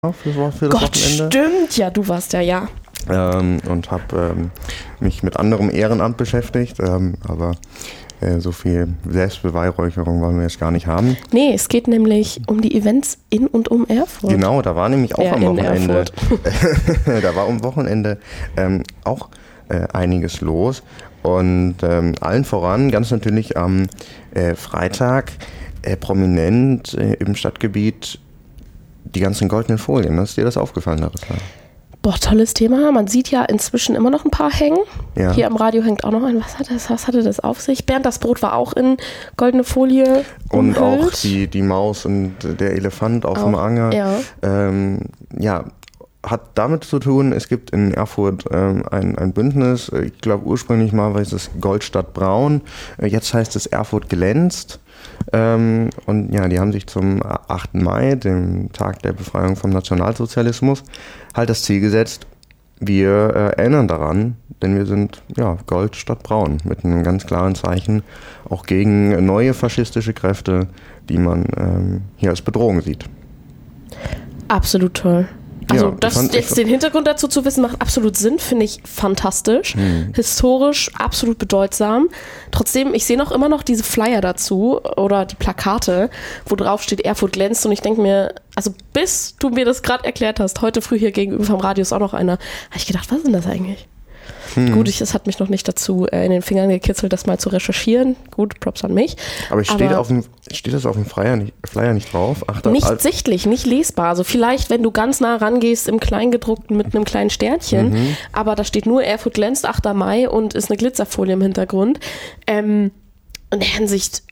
für das Wochenende. Stimmt, ja, du warst ja. Und habe mich mit anderem Ehrenamt beschäftigt, aber so viel Selbstbeweihräucherung wollen wir jetzt gar nicht haben. Nee, es geht nämlich um die Events in und um Erfurt. Genau, da war nämlich auch am Wochenende, da war am Wochenende auch einiges los und allen voran ganz natürlich am Freitag prominent im Stadtgebiet die ganzen goldenen Folien. Ist dir das aufgefallen, Larissa? Boah, tolles Thema. Man sieht ja inzwischen immer noch ein paar hängen. Ja. Hier am Radio hängt auch noch ein. Was hatte das auf sich? Bernd, das Brot war auch in goldene Folie und umhüllt. Auch die Maus und der Elefant auf dem Anger. Ja. Hat damit zu tun, es gibt in Erfurt ein Bündnis. Ich glaube, ursprünglich mal war es Gold statt Braun. Jetzt heißt es Erfurt glänzt. Und ja, die haben sich zum 8. Mai, dem Tag der Befreiung vom Nationalsozialismus, halt das Ziel gesetzt, wir erinnern daran, denn wir sind Gold statt Braun, mit einem ganz klaren Zeichen auch gegen neue faschistische Kräfte, die man hier als Bedrohung sieht. Absolut toll. Also den Hintergrund dazu zu wissen, macht absolut Sinn, finde ich fantastisch, historisch absolut bedeutsam. Trotzdem, ich sehe noch immer noch diese Flyer dazu oder die Plakate, wo drauf steht, Erfurt glänzt, und ich denke mir, also bis du mir das gerade erklärt hast, heute früh hier gegenüber vom Radio ist auch noch einer, habe ich gedacht, was ist denn das eigentlich? Gut, es hat mich noch nicht dazu in den Fingern gekitzelt, das mal zu recherchieren. Gut, Props an mich. Aber steht das auf dem Flyer nicht drauf? Nicht sichtlich, nicht lesbar. Also vielleicht, wenn du ganz nah rangehst im Kleingedruckten mit einem kleinen Sternchen, aber da steht nur Erfurt glänzt, 8. Mai und ist eine Glitzerfolie im Hintergrund. In der Hinsicht,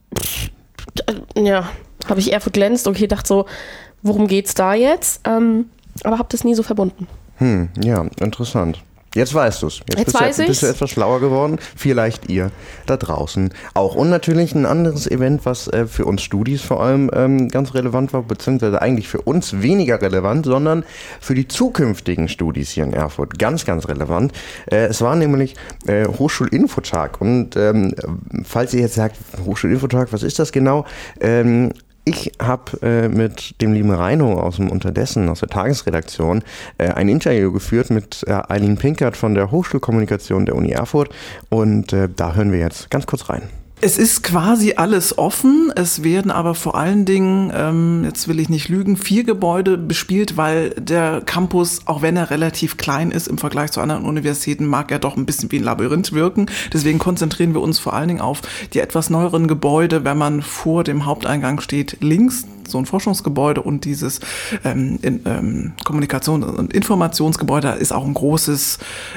habe ich Erfurt glänzt, okay, dachte so, worum geht's da jetzt? Aber habe das nie so verbunden. Ja, interessant. Jetzt weißt du es. Jetzt bist du etwas schlauer geworden. Vielleicht ihr da draußen auch. Und natürlich ein anderes Event, was für uns Studis vor allem ganz relevant war, beziehungsweise eigentlich für uns weniger relevant, sondern für die zukünftigen Studis hier in Erfurt ganz, ganz relevant. Es war nämlich Hochschulinfotag. Und falls ihr jetzt sagt, Hochschulinfotag, was ist das genau? Ich habe mit dem lieben Reino aus dem Unterdessen, aus der Tagesredaktion, ein Interview geführt mit Eileen Pinkert von der Hochschulkommunikation der Uni Erfurt, und da hören wir jetzt ganz kurz rein. Es ist quasi alles offen, es werden aber vor allen Dingen, jetzt will ich nicht lügen, 4 Gebäude bespielt, weil der Campus, auch wenn er relativ klein ist im Vergleich zu anderen Universitäten, mag er doch ein bisschen wie ein Labyrinth wirken. Deswegen konzentrieren wir uns vor allen Dingen auf die etwas neueren Gebäude, wenn man vor dem Haupteingang steht, links so ein Forschungsgebäude, und dieses Kommunikations- und Informationsgebäude ist auch ein großes,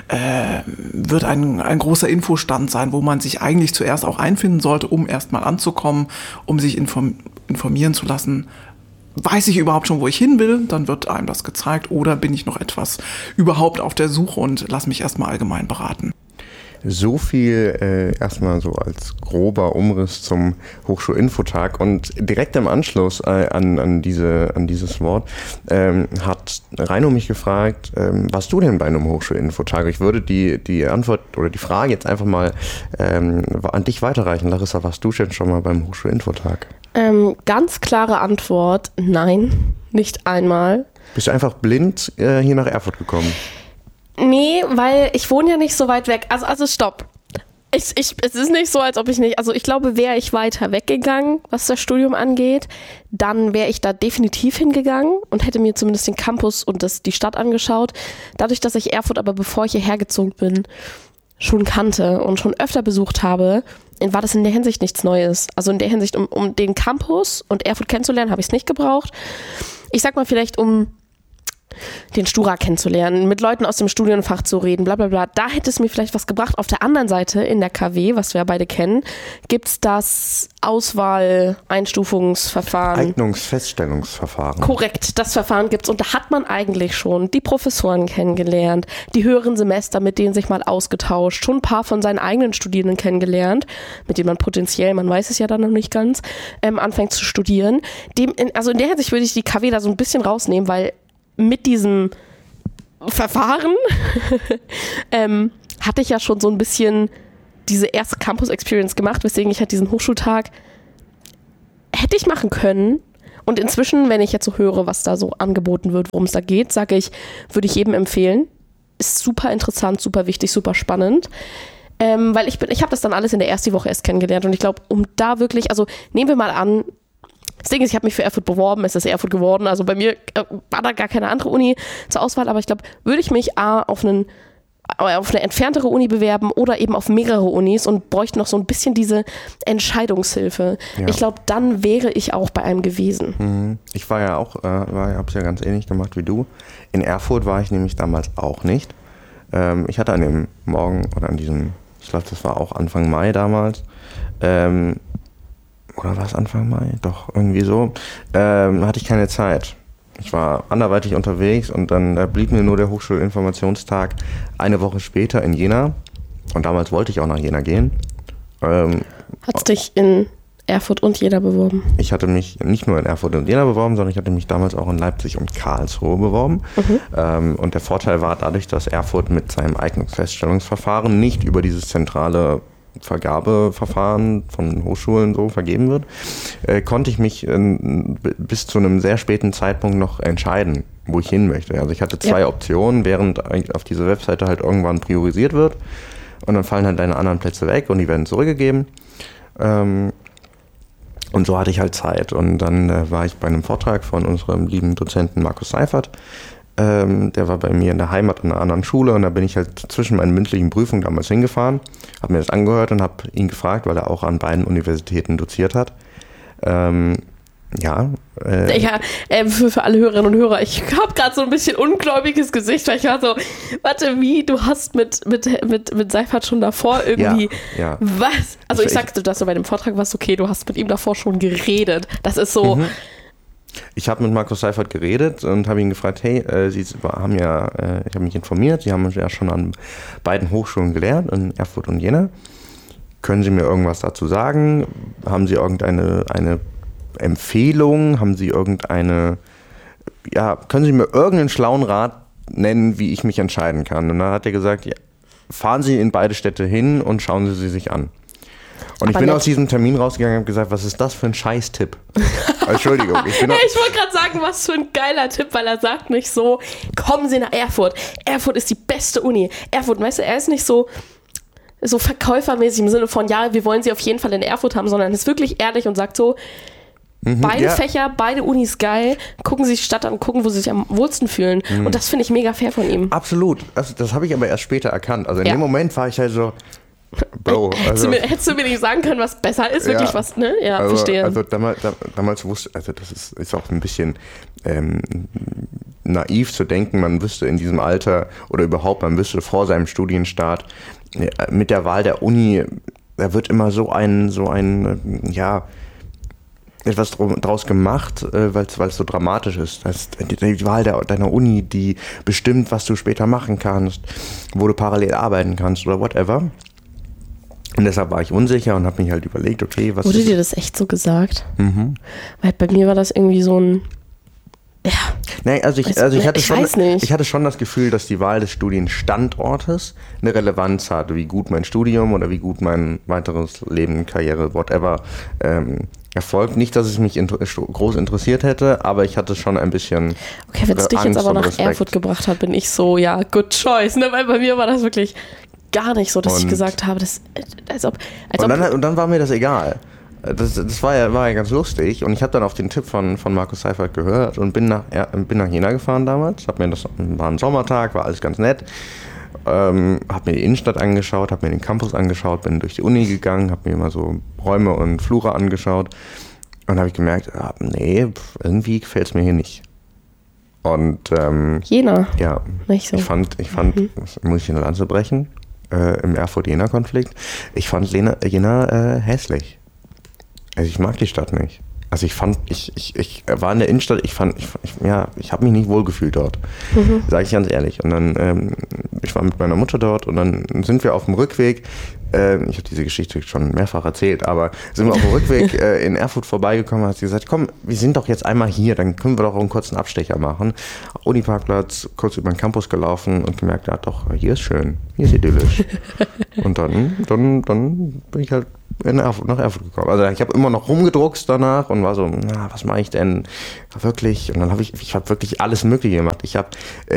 wird ein großer Infostand sein, wo man sich eigentlich zuerst auch einfinden sollte, um erstmal anzukommen, um sich informieren zu lassen. Weiß ich überhaupt schon, wo ich hin will? Dann wird einem das gezeigt. Oder bin ich noch etwas überhaupt auf der Suche und lass mich erstmal allgemein beraten? So viel erstmal so als grober Umriss zum Hochschulinfotag, und direkt im Anschluss an dieses Wort hat Reino mich gefragt, warst du denn bei einem Hochschulinfotag? Ich würde die Antwort oder die Frage jetzt einfach mal an dich weiterreichen. Larissa, warst du denn schon mal beim Hochschulinfotag? Ganz klare Antwort, nein, nicht einmal. Bist du einfach blind hier nach Erfurt gekommen? Nee, weil ich wohne ja nicht so weit weg. Also stopp. Es ist nicht so, als ob ich nicht... Also ich glaube, wäre ich weiter weggegangen, was das Studium angeht, dann wäre ich da definitiv hingegangen und hätte mir zumindest den Campus und die Stadt angeschaut. Dadurch, dass ich Erfurt aber, bevor ich hierher gezogen bin, schon kannte und schon öfter besucht habe, war das in der Hinsicht nichts Neues. Also in der Hinsicht, um den Campus und Erfurt kennenzulernen, habe ich es nicht gebraucht. Ich sag mal vielleicht, um den Stura kennenzulernen, mit Leuten aus dem Studienfach zu reden, bla bla bla. Da hätte es mir vielleicht was gebracht. Auf der anderen Seite, in der KW, was wir ja beide kennen, gibt es das Auswahl-Einstufungsverfahren. Eignungsfeststellungsverfahren. Korrekt, das Verfahren gibt's, und da hat man eigentlich schon die Professoren kennengelernt, die höheren Semester, mit denen sich mal ausgetauscht, schon ein paar von seinen eigenen Studierenden kennengelernt, mit denen man potenziell, man weiß es ja dann noch nicht ganz, anfängt zu studieren. Also in der Hinsicht würde ich die KW da so ein bisschen rausnehmen, weil mit diesem Verfahren hatte ich ja schon so ein bisschen diese erste Campus-Experience gemacht, weswegen ich halt diesen Hochschultag hätte ich machen können Und inzwischen, wenn ich jetzt so höre, was da so angeboten wird, worum es da geht, sage ich, würde ich jedem empfehlen. Ist super interessant, super wichtig, super spannend. Weil ich habe das dann alles in der ersten Woche erst kennengelernt und ich glaube, um da wirklich, also nehmen wir mal an, das Ding ist, ich habe mich für Erfurt beworben, es ist Erfurt geworden, also bei mir war da gar keine andere Uni zur Auswahl, aber ich glaube, würde ich mich auf eine entferntere Uni bewerben oder eben auf mehrere Unis und bräuchte noch so ein bisschen diese Entscheidungshilfe. Ja. Ich glaube, dann wäre ich auch bei einem gewesen. Ich war ja auch, habe es ja ganz ähnlich gemacht wie du. In Erfurt war ich nämlich damals auch nicht. Ich hatte an dem Morgen oder an diesem, ich glaube, das war auch Anfang Mai damals, oder war es Anfang Mai? Doch, irgendwie so, hatte ich keine Zeit. Ich war anderweitig unterwegs und dann blieb mir nur der Hochschulinformationstag eine Woche später in Jena. Und damals wollte ich auch nach Jena gehen. Hast dich in Erfurt und Jena beworben? Ich hatte mich nicht nur in Erfurt und Jena beworben, sondern ich hatte mich damals auch in Leipzig und Karlsruhe beworben. Und der Vorteil war dadurch, dass Erfurt mit seinem Eignungsfeststellungsverfahren nicht über dieses zentrale Vergabeverfahren von Hochschulen so vergeben wird, konnte ich mich bis zu einem sehr späten Zeitpunkt noch entscheiden, wo ich hin möchte. Also ich hatte 2 Optionen, während auf dieser Webseite halt irgendwann priorisiert wird und dann fallen halt deine anderen Plätze weg und die werden zurückgegeben. Und so hatte ich halt Zeit und dann war ich bei einem Vortrag von unserem lieben Dozenten Markus Seifert. Der war bei mir in der Heimat an einer anderen Schule und da bin ich halt zwischen meinen mündlichen Prüfungen damals hingefahren, habe mir das angehört und habe ihn gefragt, weil er auch an beiden Universitäten doziert hat. Für alle Hörerinnen und Hörer, ich habe gerade so ein bisschen ungläubiges Gesicht, weil ich war so, warte, wie, du hast mit Seifert schon davor irgendwie, was? Also ich sagte, dass du bei dem Vortrag warst, okay, du hast mit ihm davor schon geredet. Das ist so... Ich habe mit Markus Seifert geredet und habe ihn gefragt, hey, ich habe mich informiert, Sie haben ja schon an beiden Hochschulen gelehrt, in Erfurt und Jena. Können Sie mir irgendwas dazu sagen? Haben Sie irgendeine Empfehlung? Haben Sie können Sie mir irgendeinen schlauen Rat nennen, wie ich mich entscheiden kann? Und dann hat er gesagt, ja, fahren Sie in beide Städte hin und schauen Sie sich an. Und ich bin aus diesem Termin rausgegangen und habe gesagt, was ist das für ein Scheiß-Tipp? Entschuldigung. Ich wollte gerade sagen, was für ein geiler Tipp, weil er sagt nicht so, kommen Sie nach Erfurt. Erfurt ist die beste Uni. Erfurt, weißt du, er ist nicht so verkäufermäßig im Sinne von, ja, wir wollen Sie auf jeden Fall in Erfurt haben, sondern ist wirklich ehrlich und sagt so, beide Fächer, beide Unis geil, gucken Sie sich die Stadt an, gucken, wo Sie sich am wohlsten fühlen. Und das finde ich mega fair von ihm. Absolut. Also, das habe ich aber erst später erkannt. Also in dem Moment war ich halt so, Bro, hättest du mir nicht sagen können, was besser ist, wirklich was, ne? Ja, also, verstehe. Also damals wusste, also das ist auch ein bisschen naiv zu denken, man wüsste in diesem Alter oder überhaupt, man wüsste vor seinem Studienstart mit der Wahl der Uni, da wird immer so etwas draus gemacht, weil es so dramatisch ist. Das ist die Wahl deiner Uni, die bestimmt, was du später machen kannst, wo du parallel arbeiten kannst oder whatever. Und deshalb war ich unsicher und habe mich halt überlegt, okay, was Wurde dir das echt so gesagt? Weil bei mir war das irgendwie so ein... Ja. Nee, ich hatte schon das Gefühl, dass die Wahl des Studienstandortes eine Relevanz hat, wie gut mein Studium oder wie gut mein weiteres Leben, Karriere, whatever, erfolgt. Nicht, dass es mich groß interessiert hätte, aber ich hatte schon ein bisschen Okay, wenn es dich jetzt aber nach Erfurt gebracht hat, bin ich so, ja, good choice, ne? Weil bei mir war das wirklich gar nicht so, dass ich gesagt habe, und dann war mir das egal. Das war ja ganz lustig und ich habe dann auf den Tipp von Markus Seifert gehört und bin nach Jena gefahren damals. War ein Sommertag, war alles ganz nett. Habe mir die Innenstadt angeschaut, habe mir den Campus angeschaut, bin durch die Uni gegangen, habe mir immer so Räume und Flure angeschaut und habe ich gemerkt, irgendwie gefällt es mir hier nicht. Und Jena? Ja, nicht so. Ich fand, muss ich eine Lanze brechen, im Erfurt-Jena-Konflikt, ich fand Jena hässlich. Also ich mag die Stadt nicht. Also ich war in der Innenstadt, ich habe mich nicht wohlgefühlt dort, sage ich ganz ehrlich. Und dann, ich war mit meiner Mutter dort und dann sind wir auf dem Rückweg ich habe diese Geschichte schon mehrfach erzählt, aber sind wir auf dem Rückweg in Erfurt vorbeigekommen, hat sie gesagt, komm, wir sind doch jetzt einmal hier, dann können wir doch einen kurzen Abstecher machen. Uniparkplatz, kurz über den Campus gelaufen und gemerkt, ja doch, hier ist schön, hier ist idyllisch. Und dann bin ich halt nach Erfurt gekommen. Also ich habe immer noch rumgedruckst danach und war so, was mache ich denn wirklich? Und dann habe ich habe wirklich alles Mögliche gemacht. Ich habe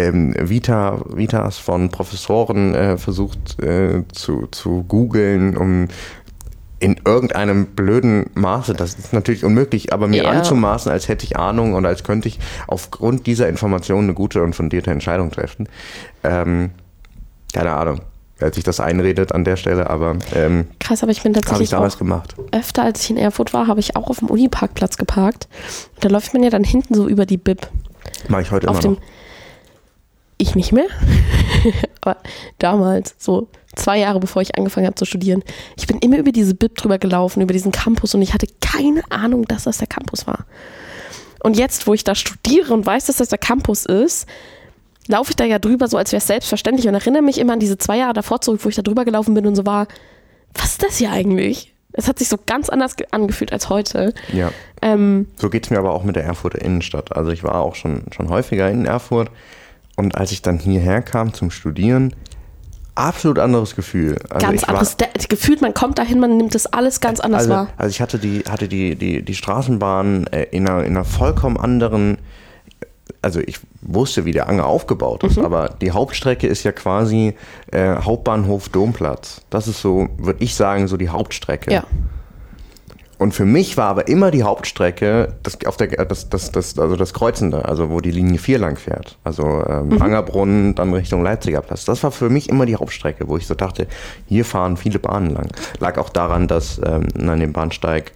Vitas von Professoren versucht zu googeln, um in irgendeinem blöden Maße, das ist natürlich unmöglich, aber mir anzumaßen, als hätte ich Ahnung und als könnte ich aufgrund dieser Informationen eine gute und fundierte Entscheidung treffen. Keine Ahnung, wer sich das einredet an der Stelle, aber krass, aber ich bin tatsächlich damals gemacht. Öfter, als ich in Erfurt war, habe ich auch auf dem Uniparkplatz geparkt. Und da läuft man ja dann hinten so über die Bib. Mache ich heute immer noch. Ich nicht mehr, aber damals, so 2 Jahre bevor ich angefangen habe zu studieren, ich bin immer über diese Bib drüber gelaufen, über diesen Campus und ich hatte keine Ahnung, dass das der Campus war. Und jetzt, wo ich da studiere und weiß, dass das der Campus ist, laufe ich da ja drüber, so als wäre es selbstverständlich und erinnere mich immer an diese 2 Jahre davor zurück, wo ich da drüber gelaufen bin und so war, was ist das hier eigentlich? Es hat sich so ganz anders angefühlt als heute. Ja. So geht es mir aber auch mit der Erfurter Innenstadt. Also ich war auch schon häufiger in Erfurt und als ich dann hierher kam zum Studieren, absolut anderes Gefühl. Also ganz anderes. Gefühlt, man kommt dahin, man nimmt das alles ganz anders wahr. Also ich hatte die Straßenbahn in einer vollkommen anderen. Also ich wusste, wie der Anger aufgebaut ist, aber die Hauptstrecke ist ja quasi Hauptbahnhof Domplatz. Das ist so, würde ich sagen, so die Hauptstrecke. Ja. Und für mich war aber immer die Hauptstrecke das Kreuzende, also wo die Linie 4 lang fährt. Also Angerbrunn, dann Richtung Leipziger Platz. Das war für mich immer die Hauptstrecke, wo ich so dachte, hier fahren viele Bahnen lang. Lag auch daran, dass an dem Bahnsteig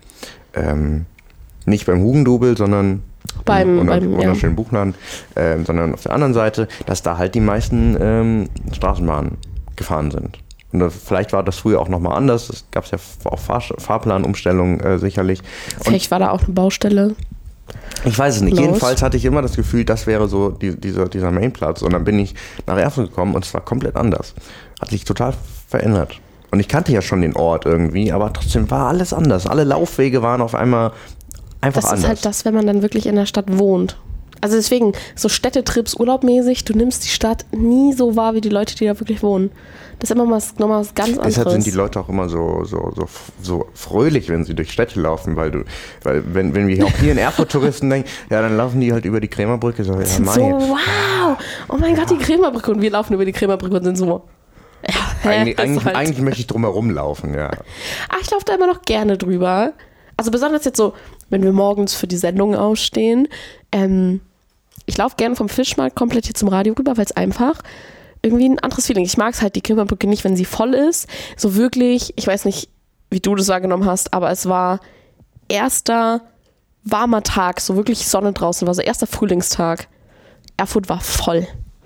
nicht beim Hugendubel, sondern beim wunderschönen Buchland, sondern auf der anderen Seite, dass da halt die meisten Straßenbahnen gefahren sind. Und vielleicht war das früher auch nochmal anders. Es gab ja auch Fahrplanumstellungen sicherlich. Vielleicht war da auch eine Baustelle. Ich weiß es nicht. Jedenfalls hatte ich immer das Gefühl, das wäre so dieser Mainplatz. Und dann bin ich nach Erfurt gekommen und es war komplett anders. Hat sich total verändert. Und ich kannte ja schon den Ort irgendwie, aber trotzdem war alles anders. Alle Laufwege waren auf einmal einfach anders. Das ist halt das, wenn man dann wirklich in der Stadt wohnt. Also deswegen, so Städtetrips, urlaubmäßig, du nimmst die Stadt nie so wahr wie die Leute, die da wirklich wohnen. Das ist immer nochmal was ganz anderes. Deshalb sind die Leute auch immer so fröhlich, wenn sie durch Städte laufen, weil wenn wir auch hier in Erfurt Touristen denken, ja, dann laufen die halt über die Krämerbrücke. So, wow, oh mein Gott, die Krämerbrücke. Und wir laufen über die Krämerbrücke und sind so, eigentlich möchte ich drumherum laufen, ja. Ich laufe da immer noch gerne drüber. Also besonders jetzt so, wenn wir morgens für die Sendung ausstehen. Ich laufe gerne vom Fischmarkt komplett hier zum Radio rüber, weil es einfach irgendwie ein anderes Feeling. Ich mag es halt die Krämerbrücke nicht, wenn sie voll ist. So wirklich, ich weiß nicht, wie du das wahrgenommen hast, aber es war erster warmer Tag, so wirklich Sonne draußen war, so erster Frühlingstag. Erfurt war voll.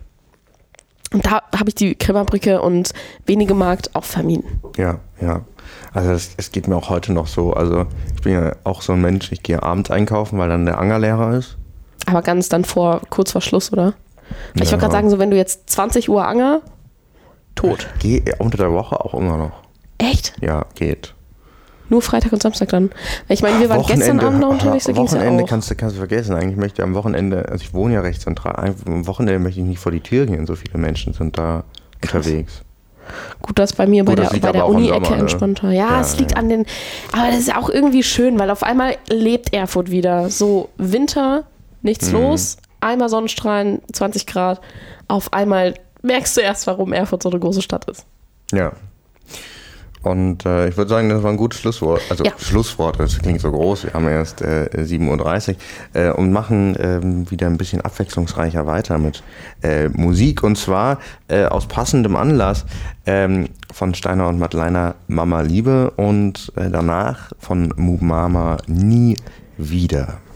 Und da habe ich die Krämerbrücke und wenige Markt auch vermieden. Ja. Also es geht mir auch heute noch so. Also ich bin ja auch so ein Mensch, ich gehe abends einkaufen, weil dann der Angerlehrer ist. Aber ganz dann kurz vor Schluss, oder? Ich wollte gerade sagen, so wenn du jetzt 20 Uhr Anger, tot. Geh unter der Woche auch immer noch. Echt? Ja, geht. Nur Freitag und Samstag dann. Ich meine, wir waren gestern Abend noch unterwegs, da ging es ja auch. Wochenende kannst du vergessen. Eigentlich möchte ich am Wochenende, also ich wohne ja recht zentral, am Wochenende möchte ich nicht vor die Tür gehen, so viele Menschen sind da unterwegs. Gut, das bei mir bei der Uni-Ecke entspannter. Ja, es liegt an den, aber das ist auch irgendwie schön, weil auf einmal lebt Erfurt wieder. So Winter, nichts los, einmal Sonnenstrahlen, 20 Grad. Auf einmal merkst du erst, warum Erfurt so eine große Stadt ist. Ja. Und ich würde sagen, das war ein gutes Schlusswort. Also Schlusswort, das klingt so groß. Wir haben erst 7:30 Uhr und machen wieder ein bisschen abwechslungsreicher weiter mit Musik. Und zwar aus passendem Anlass von Steiner und Madleiner Mama Liebe und danach von Mubmama Nie wieder.